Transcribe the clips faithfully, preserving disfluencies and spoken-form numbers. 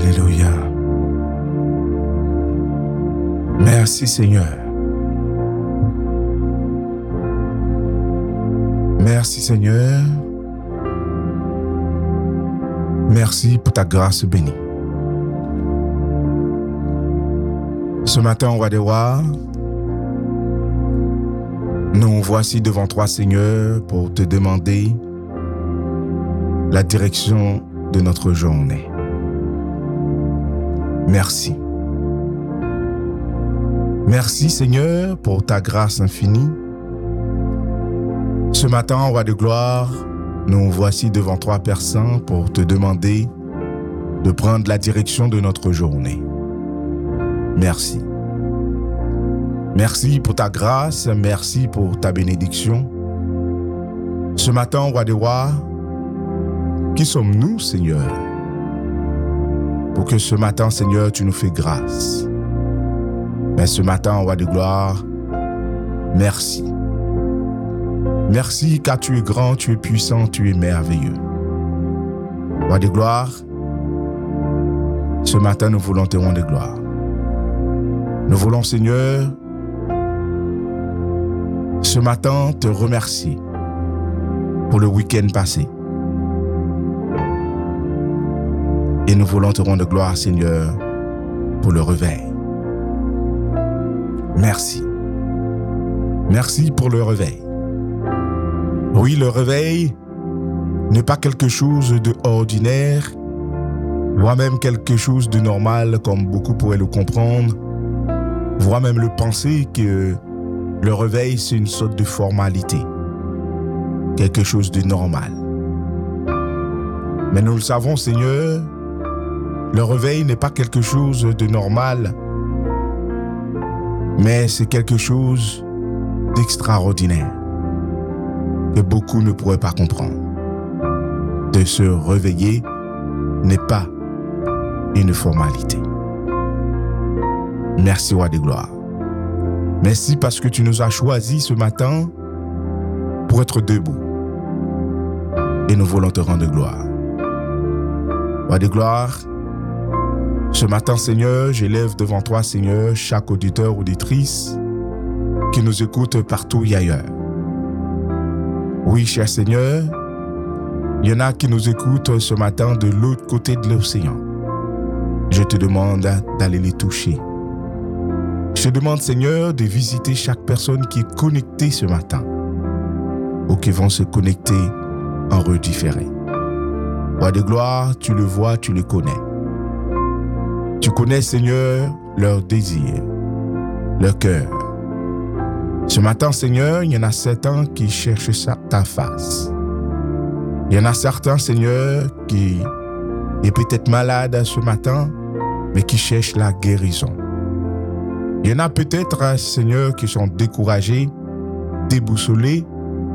Alléluia. Merci Seigneur. Merci Seigneur. Merci pour ta grâce bénie. Ce matin, roi des rois, nous voici devant toi Seigneur pour te demander la direction de notre journée. Merci. Merci Seigneur pour ta grâce infinie. Ce matin, roi de gloire, nous voici devant toi Père Saint pour te demander de prendre la direction de notre journée. Merci. Merci pour ta grâce, merci pour ta bénédiction. Ce matin, roi des rois, qui sommes-nous, Seigneur? Pour que ce matin, Seigneur, tu nous fais grâce. Mais ce matin, roi de gloire, merci. Merci car tu es grand, tu es puissant, tu es merveilleux. Roi de gloire, ce matin, nous voulons te rendre gloire. Nous voulons, Seigneur, ce matin, te remercier pour le week-end passé. Et nous voulons te rendre gloire, Seigneur, pour le réveil. Merci. Merci pour le réveil. Oui, le réveil n'est pas quelque chose d'ordinaire, voire même quelque chose de normal, comme beaucoup pourraient le comprendre, voire même le penser que le réveil, c'est une sorte de formalité, quelque chose de normal. Mais nous le savons, Seigneur, le réveil n'est pas quelque chose de normal, mais c'est quelque chose d'extraordinaire que beaucoup ne pourraient pas comprendre. De se réveiller n'est pas une formalité. Merci, roi de gloire. Merci parce que tu nous as choisis ce matin pour être debout. Et nous voulons te rendre gloire. Roi de gloire, ce matin, Seigneur, j'élève devant toi, Seigneur, chaque auditeur, auditrice qui nous écoute partout et ailleurs. Oui, cher Seigneur, il y en a qui nous écoutent ce matin de l'autre côté de l'océan. Je te demande d'aller les toucher. Je te demande, Seigneur, de visiter chaque personne qui est connectée ce matin ou qui vont se connecter en redifféré. Roi de gloire, tu le vois, tu le connais. Tu connais, Seigneur, leurs désirs, leur cœur. Ce matin, Seigneur, il y en a certains qui cherchent ta face. Il y en a certains, Seigneur, qui est peut-être malade ce matin, mais qui cherchent la guérison. Il y en a peut-être, Seigneur, qui sont découragés, déboussolés,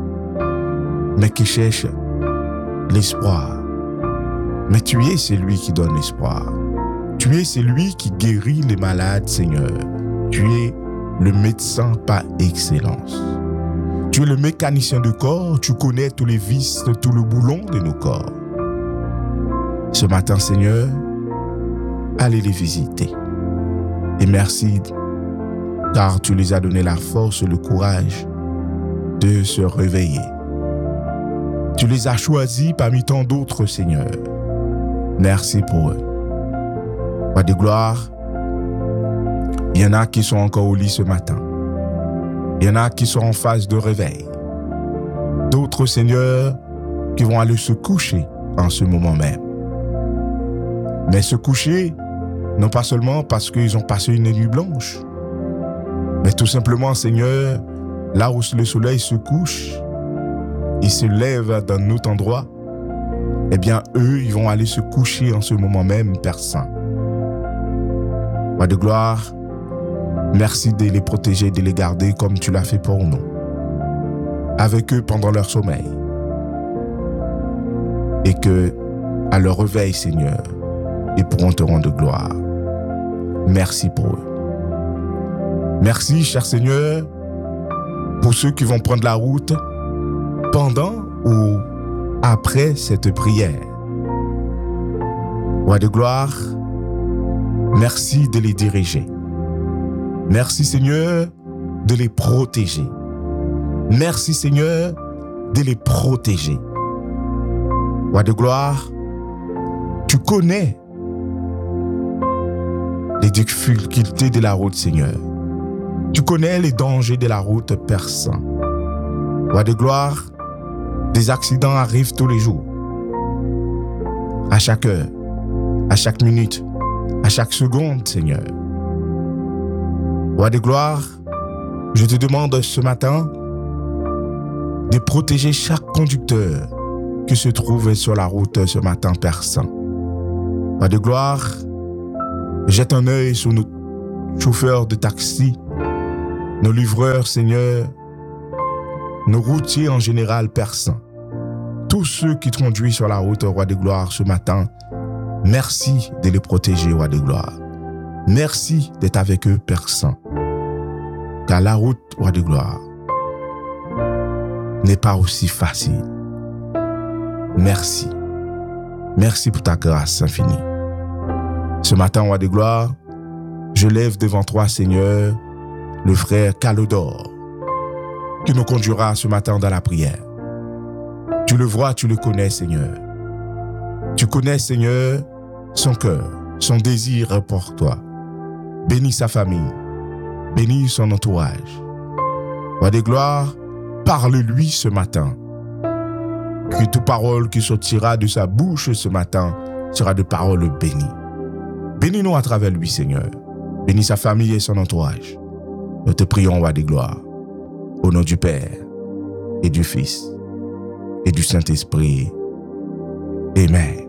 mais qui cherchent l'espoir. Mais tu es celui qui donne l'espoir. Tu es celui qui guérit les malades, Seigneur. Tu es le médecin par excellence. Tu es le mécanicien du corps. Tu connais tous les vis, tout le boulon de nos corps. Ce matin, Seigneur, allez les visiter. Et merci, car tu les as donné la force et le courage de se réveiller. Tu les as choisis parmi tant d'autres, Seigneur. Merci pour eux. Roi de gloire, il y en a qui sont encore au lit ce matin. Il y en a qui sont en phase de réveil. D'autres, Seigneur, qui vont aller se coucher en ce moment même. Mais se coucher, non pas seulement parce qu'ils ont passé une nuit blanche, mais tout simplement, Seigneur, là où le soleil se couche, il se lève dans notre endroit, eh bien, eux, ils vont aller se coucher en ce moment même, Père Saint. Roi de gloire, merci de les protéger, de les garder comme tu l'as fait pour nous. Avec eux pendant leur sommeil. Et que, à leur réveil, Seigneur, ils pourront te rendre gloire. Merci pour eux. Merci, cher Seigneur, pour ceux qui vont prendre la route pendant ou après cette prière. Roi de gloire, Merci de les diriger. Merci Seigneur de les protéger. Merci Seigneur de les protéger. Roi de gloire, tu connais les difficultés de la route, Seigneur. Tu connais les dangers de la route, Père Saint. Roi de gloire, des accidents arrivent tous les jours. À chaque heure, à chaque minute, à chaque seconde, Seigneur. Roi de gloire, je te demande ce matin de protéger chaque conducteur qui se trouve sur la route ce matin, Père Saint. Roi de gloire, jette un œil sur nos chauffeurs de taxi, nos livreurs, Seigneur, nos routiers en général, Père Saint. Tous ceux qui conduisent sur la route, Roi de gloire, ce matin, merci de les protéger, Roi de gloire. Merci d'être avec eux, Père Saint. Car la route, Roi de gloire, n'est pas aussi facile. Merci. Merci pour ta grâce infinie. Ce matin, Roi de gloire, je lève devant toi, Seigneur, le frère Calodor, qui nous conduira ce matin dans la prière. Tu le vois, tu le connais, Seigneur. Tu connais, Seigneur, son cœur, son désir pour toi. Bénis sa famille, bénis son entourage. Roi de gloire, parle-lui ce matin. Que toute parole qui sortira de sa bouche ce matin sera de paroles bénies. Bénis-nous à travers lui, Seigneur. Bénis sa famille et son entourage. Nous te prions, Roi de gloire, au nom du Père et du Fils et du Saint-Esprit. Amen.